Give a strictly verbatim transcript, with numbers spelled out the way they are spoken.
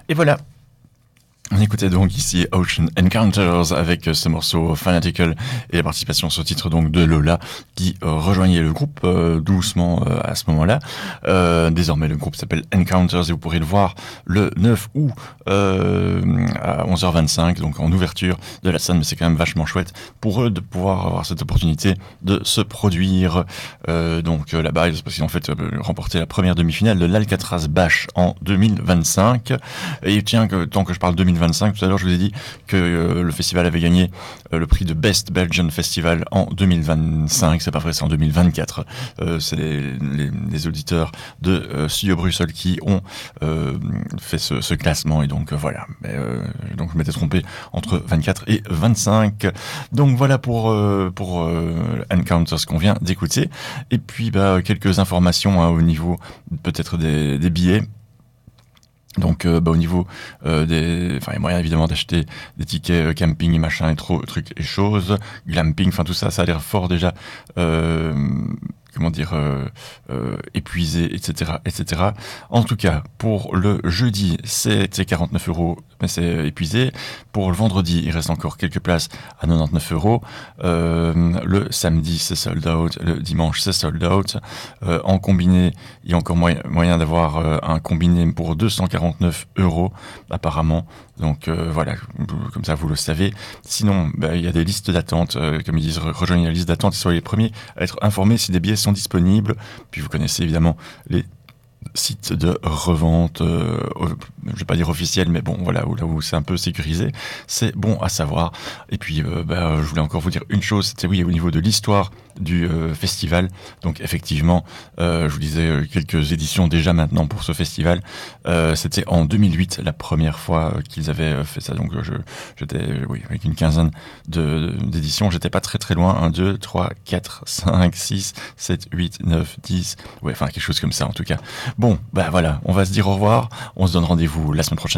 Et voilà. On écoutait donc ici Ocean Encounters avec ce morceau Fanatical et la participation sur titre donc de Lola qui euh, rejoignait le groupe euh, doucement euh, à ce moment-là. Euh, désormais le groupe s'appelle Encounters et vous pourrez le voir le neuf août euh, à onze heures vingt-cinq donc en ouverture de la scène, mais c'est quand même vachement chouette pour eux de pouvoir avoir cette opportunité de se produire euh, donc euh, là-bas, parce qu'ils ont en fait euh, remporté la première demi-finale de l'Alcatraz Bash en deux mille vingt-cinq. Et tiens, que, tant que je parle deux mille vingt-cinq, tout à l'heure je vous ai dit que euh, le festival avait gagné euh, le prix de Best Belgian Festival en deux mille vingt-cinq, c'est pas vrai, c'est en deux mille vingt-quatre. Euh, c'est les, les, les auditeurs de euh, Studio Bruxelles qui ont euh, fait ce, ce classement, et donc euh, voilà. Mais, euh, donc je m'étais trompé entre vingt-quatre et vingt-cinq. Donc voilà pour euh, pour euh, Encounters qu'on vient d'écouter. Et puis bah, quelques informations hein, au niveau peut-être des, des billets. Donc euh, bah, au niveau euh, des, enfin il y a moyen évidemment d'acheter des tickets euh, camping et machin et trop trucs et choses, glamping, enfin tout ça, ça a l'air fort déjà. Euh, comment dire, euh, euh, épuisé, et cetera, et cetera. En tout cas, pour le jeudi, c'est quarante-neuf euros, mais c'est épuisé. Pour le vendredi, il reste encore quelques places à quatre-vingt-dix-neuf euros. Euh, le samedi, c'est sold out. Le dimanche, c'est sold out. Euh, en combiné, il y a encore moyen, moyen d'avoir euh, un combiné pour deux cent quarante-neuf euros, apparemment. Donc euh, voilà, comme ça vous le savez. Sinon, bah, il y a des listes d'attente, euh, comme ils disent, rejoignez la liste d'attente et soyez les premiers à être informés si des billets sont disponibles. Puis vous connaissez évidemment les sites de revente, euh, je vais pas dire officiel, mais bon, voilà, où, là où c'est un peu sécurisé, c'est bon à savoir. Et puis, euh, bah, je voulais encore vous dire une chose, c'était oui, au niveau de l'histoire du euh, festival. Donc, effectivement, euh, je vous disais euh, quelques éditions déjà maintenant pour ce festival. Euh, c'était en deux mille huit, la première fois euh, qu'ils avaient fait ça. Donc, je, j'étais, oui, avec une quinzaine de, d'éditions, j'étais pas très très loin. un, deux, trois, quatre, cinq, six, sept, huit, neuf, dix. Ouais, enfin, quelque chose comme ça, en tout cas. Bon, bah voilà, on va se dire au revoir. On se donne rendez-vous la semaine prochaine